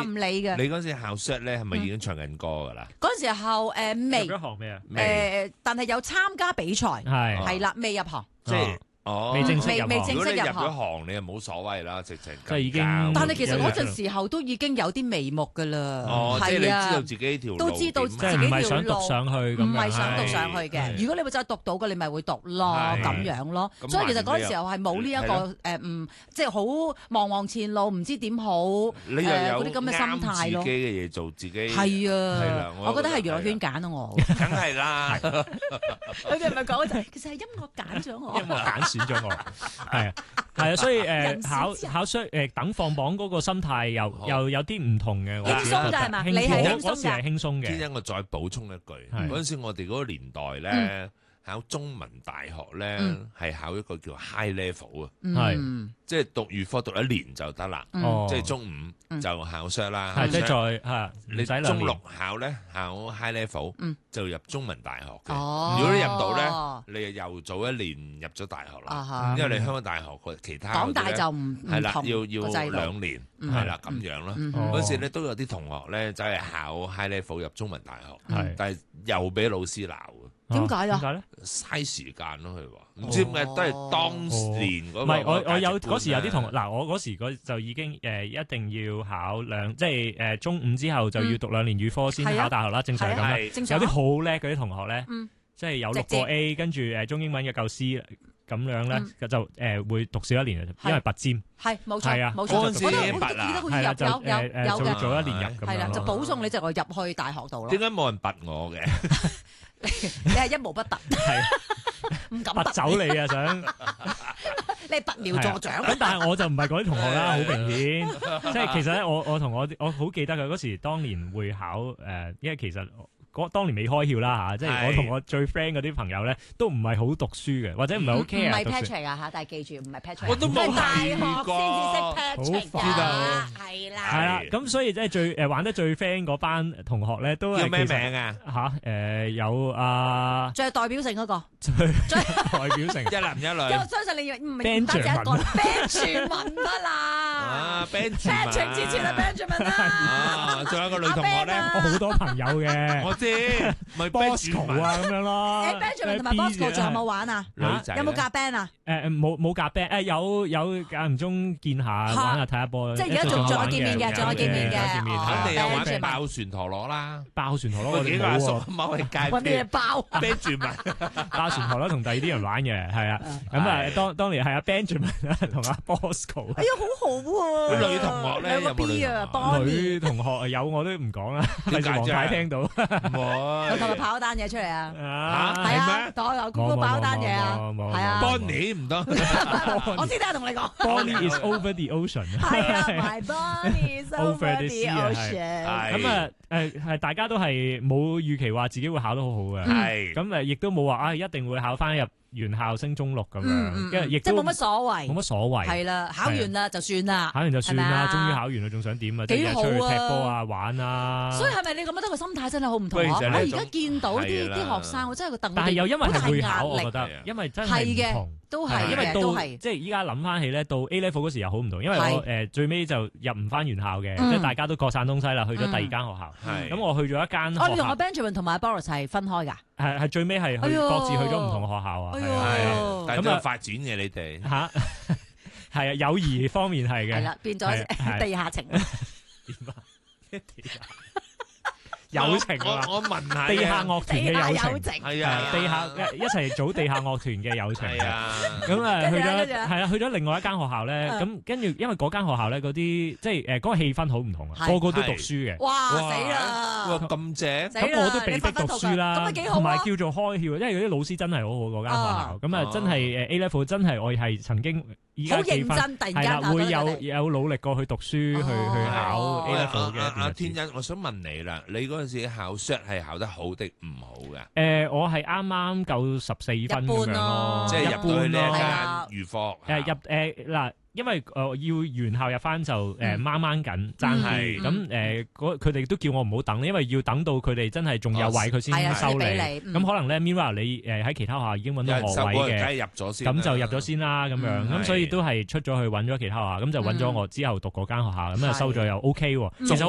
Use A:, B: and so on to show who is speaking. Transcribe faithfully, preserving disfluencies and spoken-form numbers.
A: 就唔理嘅。
B: 你嗰時考 cert 咧係咪已經唱緊歌㗎啦？
A: 嗰陣時候誒未
C: 入咗行未啊？
A: 誒，但係有參加比賽，
C: 係
A: 係啦，未入行。
B: 即係哦，
C: 未正式入行
A: 未未正式
B: 如果你入
A: 入行
B: 咗行，你又冇所謂啦，直情
C: 即係已經
B: 更加
A: 但係其實嗰陣時候都已經有啲眉目㗎啦。
B: 哦，即係你
A: 係啊
B: 知道自己條路
A: 都知道
B: 點
C: 即係唔係想讀上去咁樣，
A: 唔係想讀上去
C: 係
A: 嘅。如果你會真係讀到嘅，你咪會讀咯，
B: 係
A: 咁樣咯。
B: 咁
A: 所以其實嗰陣時候係冇呢一
B: 係
A: 個誒，唔即係好茫茫前路，唔知點好。
B: 你又
A: 誒
B: 有
A: 嗰啲咁嘅心態咯
B: 啱自己嘅嘢做，自己
A: 係
B: 係
A: 啊
B: 啦，
A: 我覺得係娛樂
B: 係
A: 圈揀到我。
B: 梗係啦，
A: 佢哋咪講就係其實係音樂揀咗我。
C: 音樂揀選咗我，係啊，係啊，所以誒
A: 人
C: 考
A: 選之
C: 考商誒等放榜嗰個心態又
B: 好
C: 又有啲唔同嘅，我
A: 輕鬆㗎係嘛你係輕鬆㗎
C: 我嗰時係輕鬆嘅，
B: 天恩，我再補充一句，
C: 係
B: 嗰陣時我哋嗰個年代咧，
A: 嗯
B: 考中文大學咧
A: 嗯
B: 係考一個叫 high level 啊，
A: 嗯
B: 即係讀預科讀一年就得啦，
A: 嗯
C: 哦，
B: 即係中五就考 cert 啦，
C: 係即係
B: 考 cert
C: 再係
B: 你
C: 唔使兩年
B: 中六考咧考 high level
A: 嗯
B: 就入中文大學嘅。
A: 哦，
B: 如果你入到咧，你又早一年入咗大學啦，
A: 啊哈
B: 因為你香港大學個其他
A: 港大
B: 嗰啲呢
A: 就唔唔
B: 係啦，
A: 同
B: 要
A: 個制度
B: 要兩年，
A: 嗯
B: 係啦咁樣咯。
A: 嗯
C: 哦
B: 嗰時咧都有啲同學咧走嚟考 high level 入中文大學，
C: 係
B: 但係又俾老師鬧嘅，
A: 點解啊
C: 點解咧？
B: 嘥時間咯。佢話唔知點解都係當年嗰個
C: 唔係我我有
B: 價值觀
C: 嗰時有啲同學
B: 啊
C: 嗱，我嗰時嗰就已經誒一定要考兩，即係誒中五之後就要讀兩年預科先
A: 係啊
C: 考大學啦，正常係咁啦。
B: 係
A: 正常
C: 有啲好叻嗰啲同學咧，
A: 嗯
C: 即係有六
A: 直接
C: 個 A，跟住誒中英文嘅舊 C 咁樣咧，
A: 嗯
C: 就誒會讀少一年嘅，因為拔尖
A: 係冇
C: 係啊
A: 錯冇錯，
B: 嗰陣時
A: 我都
B: 已經拔啦
A: 我都記得好
C: 係啦，就
A: 似有有
C: 誒誒
A: 有有嘅，
C: 做做一年入咁
A: 係啦，
C: 樣咯。
A: 就保送你就入去大學度咯
B: 點。解冇人拔我嘅？
A: 你係一毛不突，
C: 係
A: 唔敢
C: 拔
A: 突
C: 走你啊！想
A: 你係拔苗助長。
C: 咁，但係我就唔係嗰啲同學啦，好明顯。即係其實咧，我我同我我好記得嘅嗰時，當年會考誒，因為其實。嗰當年未開竅啦嚇，即係我同我最 friend 嗰啲朋友咧，都唔係好讀書嘅，或者唔係好
A: 唔
C: care
A: 係
C: 讀書。
A: Patrick 啊嚇，但係記住唔係 Patrick，
B: 我都冇
A: 係大學
B: 係過
A: 先至識 Patrick
C: 好
A: 㗎，係啦。
C: 係啦，咁所以即係最誒玩得最 friend 嗰班同學咧，都係
B: 叫咩
C: 其實
B: 名啊？
C: 嚇誒有啊
A: 最有代表性嗰個，
C: 最代表性
B: 一男一
A: 因為
B: 女
A: 我相信你唔係唔單止一個 Benjamin 得啦
B: 啊
A: ，Patrick 之前係 Benjamin 啦，
B: 啊，仲有一個女同學咧，
C: 我好多朋友嘅
B: 我知，咪
C: Bosco 啊咁樣咯。
A: 誒 Benjamin 同埋 Bosco 仲有冇玩啊？
B: 女仔
A: 有冇夾 band 啊？
C: 誒誒冇冇夾 band 誒有有間唔中見下玩下睇下波，
A: 即係而家仲仲有見面嘅，仲有見面嘅，
C: 見面
A: 哦
B: 肯定有玩
A: Benjamin
B: 爆船陀螺啦，
C: 爆船陀螺我哋
B: 嗰幾個阿叔
C: 冇喎，
B: 踎喺街
A: 揾啲嘢
B: 邊
A: 包。
B: ，Benjamin
C: 爆船陀螺同第二啲人玩嘅，係啊，咁啊
B: 係
C: 當當年係阿 Benjamin 同阿 Bosco。
A: 哎呀，好好喎！
B: 女同學咧
A: 兩個
B: 有冇女
A: B 啊
B: 同
A: ，Bonnie，
C: 女同學有我都唔講啦，費事黃
B: 點解啫
C: 太聽到。
B: 唔
A: 我琴日
B: 會
A: 跑單嘢出嚟啊！
C: 啊
A: 係啊，
B: 係咩
A: 我有高高跑單嘢啊，
C: 冇冇冇冇
A: 係啊，
B: ，Bonnie 唔得，
A: 我先聽同你講，
C: Bonnie is over the ocean。
A: 係啊，My Bonnie is over
C: Over the
A: the
C: sea 啊係
A: ocean，
B: 係
C: 咁啊誒係大家都係冇預期話自己會考得好好嘅，
B: 係
C: 咁誒亦都冇話啊一定會考翻入原校升中六咁
A: 嗯
C: 樣，
A: 嗯
C: 跟住亦都
A: 即係冇乜所謂，
C: 冇乜所謂。
A: 係啦，考完啦就算啦，
C: 考完就算啦，
A: 係咪啊
C: 終於考完啦，仲想點啊？即係
A: 幾好啊
C: 出去踢波啊、玩啊。
A: 所以係咪你咁覺得個心態真係好唔同啊？
B: 喂其實呢
A: 我而
B: 種
A: 家見到啲
B: 係啦
A: 啲學生，我真係個凳，
C: 但係又因為係會考，我覺
A: 得
C: 得
B: 係啊，
C: 因為真係
A: 係嘅
C: 唔同。
A: 都係，
C: 因為到
A: 都係
C: 即係依家諗翻起咧，到 A level 嗰時又好唔同，因為
A: 係
C: 我誒最尾就入唔翻原校嘅，
A: 嗯
C: 即係大家都各散東西啦，去咗第二間學校。
B: 係
C: 咁我去咗一間
A: 哦，你同阿
C: 學校，
A: Benjamin 同埋阿 Boris 係分開㗎？
C: 係係最尾係去
A: 哎呦
C: 各自去咗唔同嘅學校啊。
A: 哎
C: 係啊係啊
A: 呦，
B: 但係都有發展嘅你哋，
C: 嚇係啊，友誼方面係嘅。
A: 係啦，變咗
C: 係係
A: 地下情。
C: 點啊？友情啊！
B: 我我問下
C: 地下樂團嘅友情。
A: 情
B: 係啊，
C: 地下一齊組地下樂團嘅友情。
B: 係啊，
C: 咁啊，去咗
A: 跟住呢跟住呢
C: 係啊，去咗另外一間學校咧。
A: 嗯
C: 咁跟住，因為嗰間學校咧，嗰啲即係誒嗰個氣氛好唔同啊，
A: 係
C: 個個都讀書嘅。
A: 哇死
B: 哇
A: 啦！
B: 咁正，
A: 死啦
C: 咁我都被逼讀書啦，
A: 咁咪幾好啊！
C: 同埋叫做開竅，因為嗰啲老師真係好好嗰間學校。咁啊，真係誒 A level 真係我係曾經而
A: 好
C: 家記翻
A: 認真，突然
C: 係啦，
A: 間啊
C: 會有
A: 覺得佢哋
C: 有努力過去讀書去去考
A: 哦
C: A
B: 喂
C: level 嘅一
B: 阿阿
C: 段日子。
B: 天恩，我想問你啦，你嗰陣時考 cert 係考得好定唔好噶？
C: 誒，我係啱啱夠十四分咁樣
A: 一般咯
C: 咯，
B: 即係入到去呢一
A: 係
B: 間
A: 啊
B: 預科
C: 誒入誒嗱，因為誒要原校入翻就誒
A: 嗯
C: 掹掹緊爭啲，
B: 係
C: 咁誒嗰佢哋都叫我唔好等，因為要等到佢哋真係仲有位佢先
A: 係啊
C: 收你。
A: 先俾你嗯
C: 咁可能咧 Mira 你誒喺其他學校已經揾到
B: 有人收
C: 學位嘅，
B: 嗰個梗係入咗先啦，
C: 咁就入咗先啦咁樣，
A: 嗯
C: 咁所以都係出咗去揾咗其他學校，咁就揾咗我之後讀嗰間學校，咁啊收咗又 OK 喎。其實